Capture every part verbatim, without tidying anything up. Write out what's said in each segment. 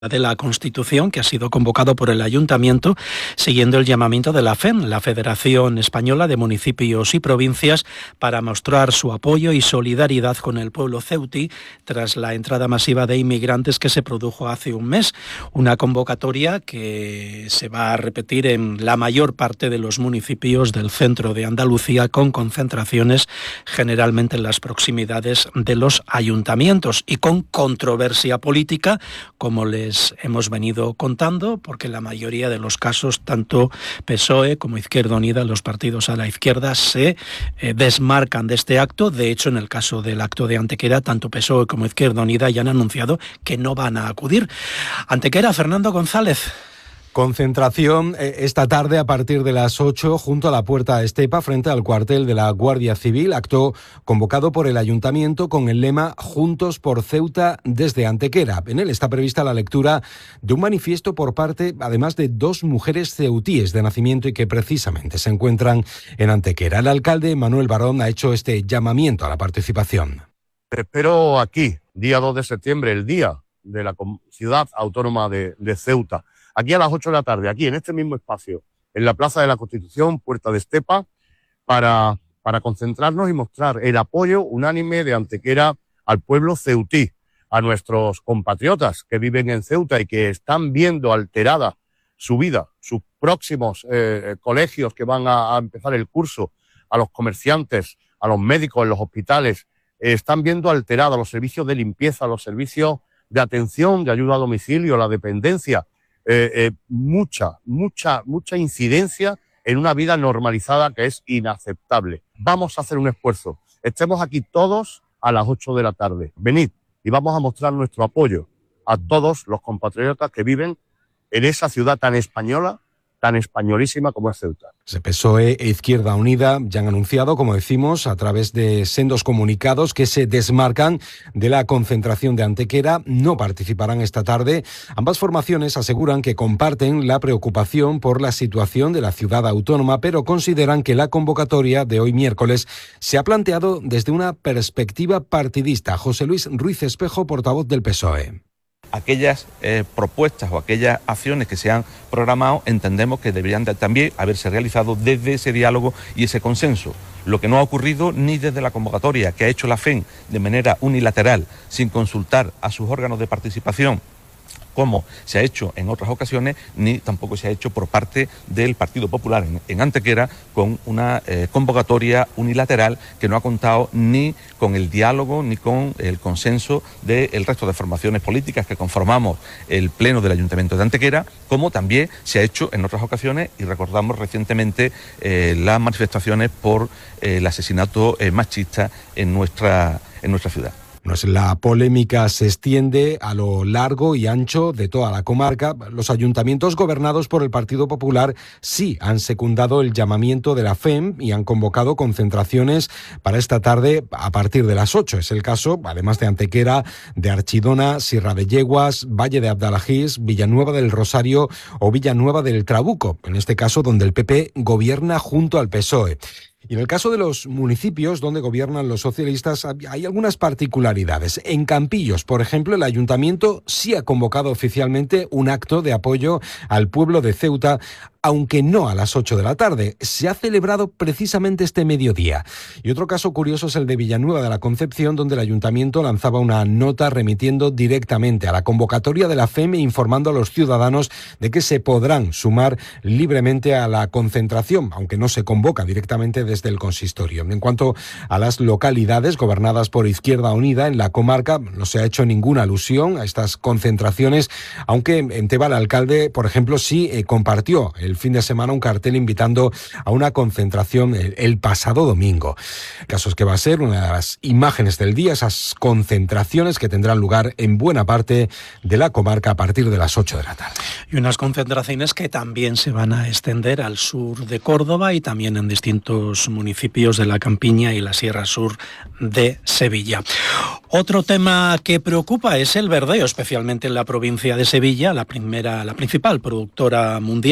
de la Constitución, que ha sido convocado por el Ayuntamiento siguiendo el llamamiento de la F E M, la Federación Española de Municipios y Provincias, para mostrar su apoyo y solidaridad con el pueblo ceutí tras la entrada masiva de inmigrantes que se produjo hace un mes. Una convocatoria que se va a repetir en la mayor parte de los municipios del centro de Andalucía, con concentraciones generalmente en las proximidades de los ayuntamientos y con controversia política, como les hemos venido contando, porque en la mayoría de los casos tanto P S O E como Izquierda Unida, los partidos a la izquierda, se eh, desmarcan de este acto. De hecho, en el caso del acto de Antequera, tanto P S O E como Izquierda Unida ya han anunciado que no van a acudir. Antequera, Fernando González. Concentración esta tarde a partir de las ocho junto a la Puerta Estepa, frente al cuartel de la Guardia Civil, acto convocado por el Ayuntamiento con el lema Juntos por Ceuta desde Antequera. En él está prevista la lectura de un manifiesto por parte, además, de dos mujeres ceutíes de nacimiento y que precisamente se encuentran en Antequera. El alcalde Manuel Barón ha hecho este llamamiento a la participación. Te espero aquí, día dos de septiembre, el día de la ciudad autónoma de, de Ceuta. Aquí a las ocho de la tarde, aquí en este mismo espacio, en la Plaza de la Constitución, Puerta de Estepa, para, para concentrarnos y mostrar el apoyo unánime de Antequera al pueblo ceutí, a nuestros compatriotas que viven en Ceuta y que están viendo alterada su vida, sus próximos eh, colegios que van a, a empezar el curso, a los comerciantes, a los médicos en los hospitales, eh, están viendo alterados los servicios de limpieza, los servicios de atención, de ayuda a domicilio, la dependencia. Eh, eh, mucha, mucha, mucha incidencia en una vida normalizada que es inaceptable. Vamos a hacer un esfuerzo. Estemos aquí todos a las ocho de la tarde. Venid y vamos a mostrar nuestro apoyo a todos los compatriotas que viven en esa ciudad tan española, tan españolísima como es Ceuta. P S O E e Izquierda Unida ya han anunciado, como decimos, a través de sendos comunicados, que se desmarcan de la concentración de Antequera, no participarán esta tarde. Ambas formaciones aseguran que comparten la preocupación por la situación de la ciudad autónoma, pero consideran que la convocatoria de hoy miércoles se ha planteado desde una perspectiva partidista. José Luis Ruiz Espejo, portavoz del P S O E. Aquellas eh, propuestas o aquellas acciones que se han programado entendemos que deberían de, también haberse realizado desde ese diálogo y ese consenso. Lo que no ha ocurrido ni desde la convocatoria que ha hecho la F E M de manera unilateral, sin consultar a sus órganos de participación, como se ha hecho en otras ocasiones, ni tampoco se ha hecho por parte del Partido Popular en, en Antequera, con una eh, convocatoria unilateral que no ha contado ni con el diálogo ni con el consenso del resto de formaciones políticas que conformamos el Pleno del Ayuntamiento de Antequera, como también se ha hecho en otras ocasiones, y recordamos recientemente eh, las manifestaciones por eh, el asesinato eh, machista en nuestra, en nuestra ciudad. La polémica se extiende a lo largo y ancho de toda la comarca. Los ayuntamientos gobernados por el Partido Popular sí han secundado el llamamiento de la F E M y han convocado concentraciones para esta tarde a partir de las ocho. Es el caso, además de Antequera, de Archidona, Sierra de Yeguas, Valle de Abdalajís, Villanueva del Rosario o Villanueva del Trabuco, en este caso donde el P P gobierna junto al P S O E. Y en el caso de los municipios donde gobiernan los socialistas hay algunas particularidades. En Campillos, por ejemplo, el ayuntamiento sí ha convocado oficialmente un acto de apoyo al pueblo de Ceuta, aunque no a las ocho de la tarde. Se ha celebrado precisamente este mediodía. Y otro caso curioso es el de Villanueva de la Concepción, donde el ayuntamiento lanzaba una nota remitiendo directamente a la convocatoria de la F E M e informando a los ciudadanos de que se podrán sumar libremente a la concentración, aunque no se convoca directamente desde el consistorio. En cuanto a las localidades gobernadas por Izquierda Unida en la comarca, no se ha hecho ninguna alusión a estas concentraciones, aunque en Teba el alcalde, por ejemplo, sí eh, compartió el fin de semana un cartel invitando a una concentración el, el pasado domingo. El caso es que va a ser una de las imágenes del día, esas concentraciones que tendrán lugar en buena parte de la comarca a partir de las ocho de la tarde. Y unas concentraciones que también se van a extender al sur de Córdoba y también en distintos municipios de la Campiña y la Sierra Sur de Sevilla. Otro tema que preocupa es el verdeo, especialmente en la provincia de Sevilla, la primera, la principal productora mundial de aceite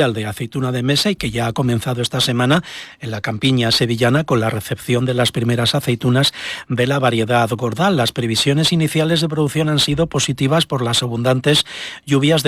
aceituna de mesa y que ya ha comenzado esta semana en la campiña sevillana con la recepción de las primeras aceitunas de la variedad Gordal. Las previsiones iniciales de producción han sido positivas por las abundantes lluvias de